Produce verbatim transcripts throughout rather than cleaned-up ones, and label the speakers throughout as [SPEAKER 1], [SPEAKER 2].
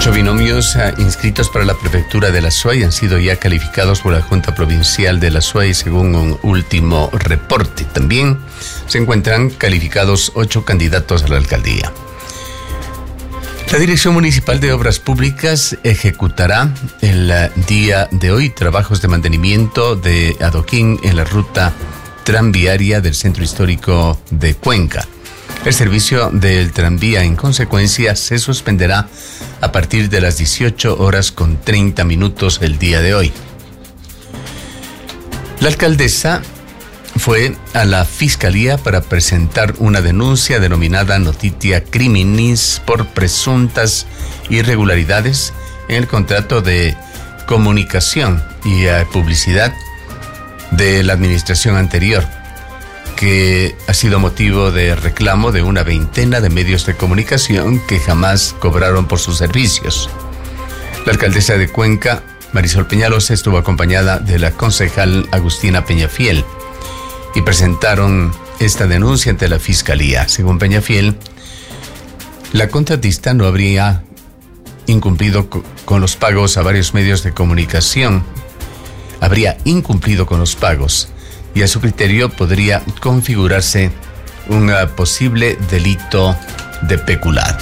[SPEAKER 1] Ocho binomios uh, inscritos para la prefectura de la SUAY han sido ya calificados por la Junta Provincial de la SUAY según un último reporte. También se encuentran calificados ocho candidatos a la alcaldía. La Dirección Municipal de Obras Públicas ejecutará el uh, día de hoy trabajos de mantenimiento de adoquín en la ruta tranviaria del Centro Histórico de Cuenca. El servicio del tranvía, en consecuencia, se suspenderá a partir de las dieciocho horas con treinta minutos el día de hoy. La alcaldesa fue a la Fiscalía para presentar una denuncia denominada Notitia Criminis por presuntas irregularidades en el contrato de comunicación y uh, publicidad de la administración anterior, que ha sido motivo de reclamo de una veintena de medios de comunicación que jamás cobraron por sus servicios. La alcaldesa de Cuenca, Marisol Peñalosa, estuvo acompañada de la concejal Agustina Peñafiel y presentaron esta denuncia ante la Fiscalía. Según Peñafiel, la contratista no habría incumplido con los pagos a varios medios de comunicación, habría incumplido con los pagos, y a su criterio podría configurarse un uh, posible delito de peculado.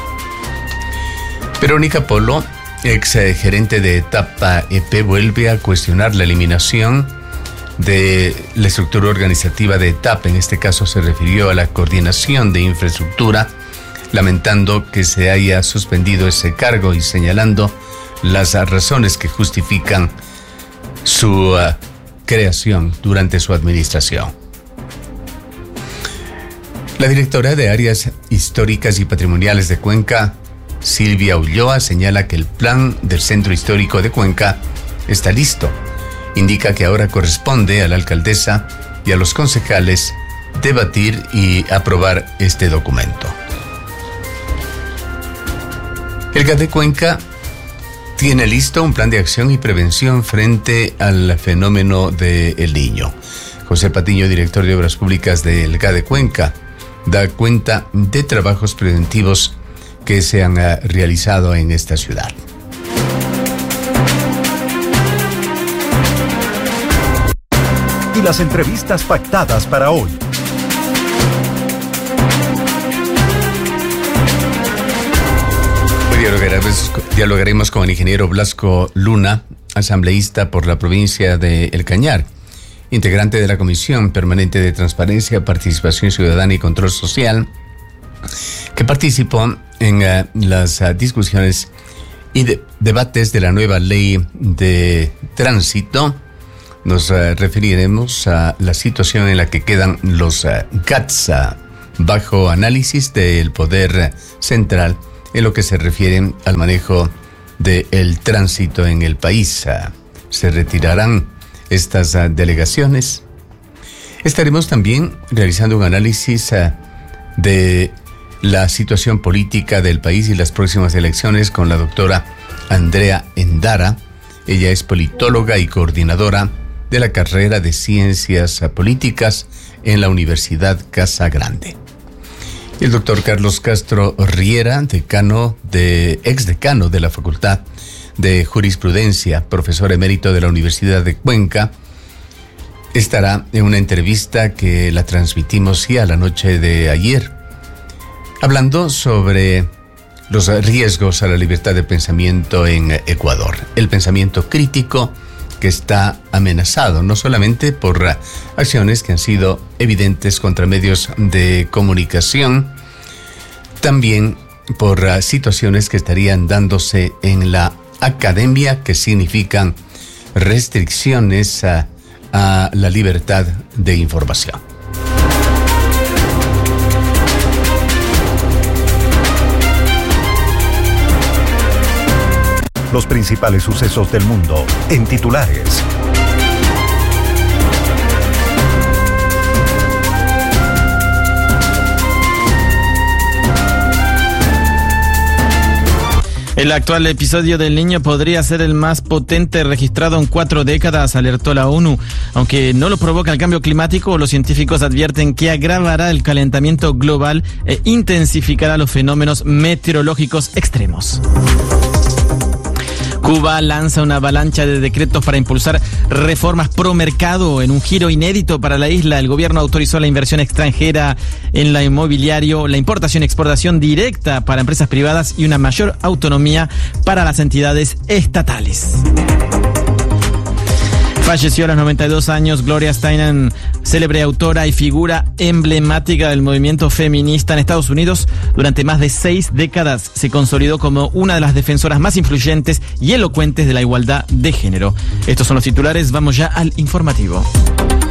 [SPEAKER 1] Verónica Polo, ex eh, gerente de Etapa E P, vuelve a cuestionar la eliminación de la estructura organizativa de Etapa. En este caso se refirió a la coordinación de infraestructura, lamentando que se haya suspendido ese cargo y señalando las uh, razones que justifican su uh, creación durante su administración. La directora de Áreas Históricas y Patrimoniales de Cuenca, Silvia Ulloa, señala que el plan del Centro Histórico de Cuenca está listo. Indica que ahora corresponde a la alcaldesa y a los concejales debatir y aprobar este documento. El G A D de Cuenca tiene listo un plan de acción y prevención frente al fenómeno del Niño. José Patiño, director de Obras Públicas del G A D de Cuenca, da cuenta de trabajos preventivos que se han uh, realizado en esta ciudad.
[SPEAKER 2] Y las entrevistas pactadas para hoy.
[SPEAKER 1] Dialogaremos con el ingeniero Blasco Luna, asambleísta por la provincia de El Cañar, integrante de la Comisión Permanente de Transparencia, Participación Ciudadana y Control Social, que participó en uh, las uh, discusiones y de, debates de la nueva ley de tránsito. Nos uh, referiremos a la situación en la que quedan los uh, G A Ts uh, bajo análisis del Poder Central en lo que se refiere al manejo del tránsito en el país. Se retirarán estas uh, delegaciones. Estaremos también realizando un análisis uh, de la situación política del país y las próximas elecciones con la doctora Andrea Endara. Ella es politóloga y coordinadora de la carrera de Ciencias Políticas en la Universidad Casa Grande. El doctor Carlos Castro Riera, decano de, ex decano de la Facultad de Jurisprudencia, profesor emérito de la Universidad de Cuenca, estará en una entrevista que la transmitimos ya la noche de ayer, hablando sobre los riesgos a la libertad de pensamiento en Ecuador. El pensamiento crítico que está amenazado no solamente por acciones que han sido evidentes contra medios de comunicación, también por situaciones que estarían dándose en la academia que significan restricciones a, a la libertad de información.
[SPEAKER 2] Los principales sucesos del mundo en titulares.
[SPEAKER 3] El actual episodio del Niño podría ser el más potente registrado en cuatro décadas, alertó la ONU. Aunque no lo provoca el cambio climático, los científicos advierten que agravará el calentamiento global e intensificará los fenómenos meteorológicos extremos. Cuba lanza una avalancha de decretos para impulsar reformas pro mercado. En un giro inédito para la isla, el gobierno autorizó la inversión extranjera en la inmobiliario, la importación y exportación directa para empresas privadas y una mayor autonomía para las entidades estatales. Falleció a los noventa y dos años Gloria Steinem, célebre autora y figura emblemática del movimiento feminista en Estados Unidos. Durante más de seis décadas se consolidó como una de las defensoras más influyentes y elocuentes de la igualdad de género. Estos son los titulares, vamos ya al informativo.